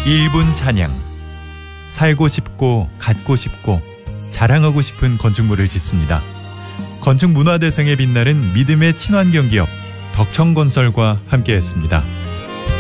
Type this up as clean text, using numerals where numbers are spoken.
1분 찬양. 살고 싶고 갖고 싶고 자랑하고 싶은 건축물을 짓습니다. 건축문화대상에 빛나는 믿음의 친환경 기업 덕청건설과 함께했습니다.